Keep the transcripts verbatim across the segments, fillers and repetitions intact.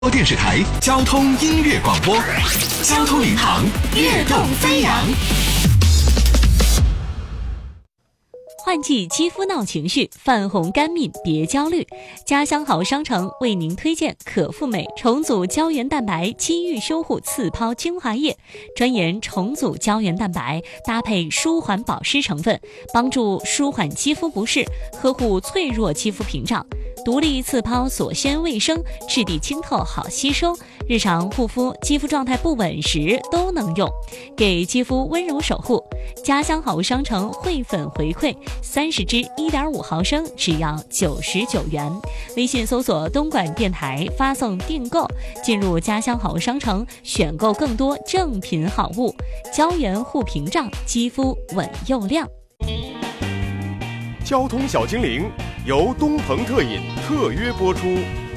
电视台交通音乐广播，交通领航，跃动飞扬。 换季肌肤闹情绪，泛红干敏别焦虑。家乡好商城为您推荐可复美重组胶原蛋白肌愈修护次抛精华液，专研重组胶原蛋白，搭配舒缓保湿成分，帮助舒缓肌肤不适，呵护脆弱肌肤屏障。独立次抛锁鲜卫生，质地清透好吸收，日常护肤肌肤状态不稳时都能用，给肌肤温柔守护。家乡好商城汇粉回馈三十支 一点五毫升只要九十九元，微信搜索东莞电台发送订购，进入家乡好商城选购更多正品好物，胶原护屏障，肌肤稳又亮。 交通小精灵由东鹏特饮特约播出。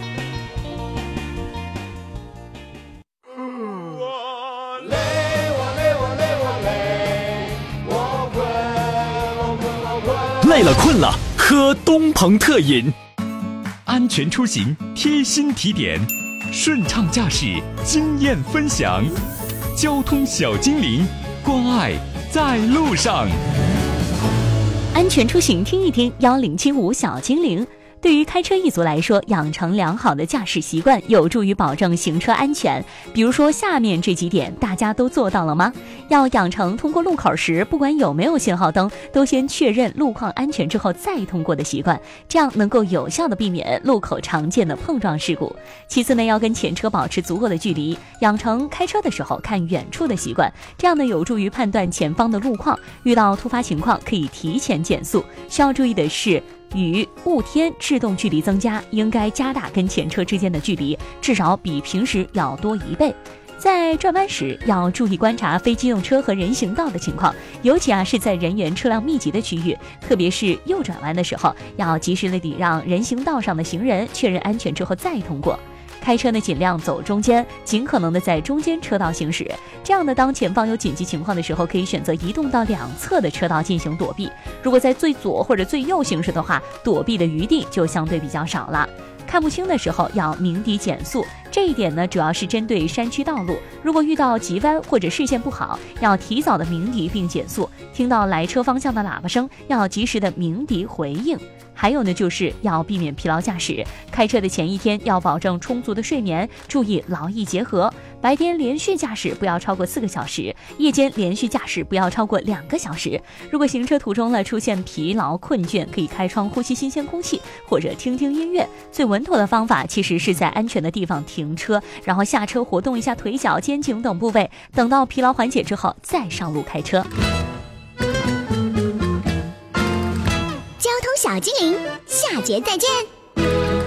累了困了，喝东鹏特饮，安全出行贴心提点，顺畅驾驶经验分享，交通小精灵，关爱在路上。 安全出行听一听，幺零七五小精灵。对于开车一族来说，养成良好的驾驶习惯有助于保证行车安全。比如说下面这几点，大家都做到了吗？要养成通过路口时，不管有没有信号灯，都先确认路况安全之后再通过的习惯，这样能够有效的避免路口常见的碰撞事故。其次呢，要跟前车保持足够的距离，养成开车的时候看远处的习惯，这样呢有助于判断前方的路况，遇到突发情况可以提前减速。需要注意的是，雨、雾天制动距离增加，应该加大跟前车之间的距离，至少比平时要多一倍。在转弯时要注意观察非机动车和人行道的情况，尤其啊是在人员车辆密集的区域，特别是右转弯的时候，要及时的礼让人行道上的行人，确认安全之后再通过。开车呢尽量走中间，尽可能的在中间车道行驶，这样呢当前方有紧急情况的时候，可以选择移动到两侧的车道进行躲避。如果在最左或者最右行驶的话，躲避的余地就相对比较少了。看不清的时候要鸣笛减速，这一点呢主要是针对山区道路，如果遇到急弯或者视线不好，要提早的鸣笛并减速，听到来车方向的喇叭声要及时的鸣笛回应。还有呢，就是要避免疲劳驾驶，开车的前一天要保证充足的睡眠，注意劳逸结合。白天连续驾驶不要超过四个小时，夜间连续驾驶不要超过两个小时。如果行车途中呢出现疲劳困倦，可以开窗呼吸新鲜空气，或者听听音乐。最稳妥的方法其实是在安全的地方停车，然后下车活动一下腿脚、肩颈等部位，等到疲劳缓解之后再上路开车。 交通小精灵，下节再见。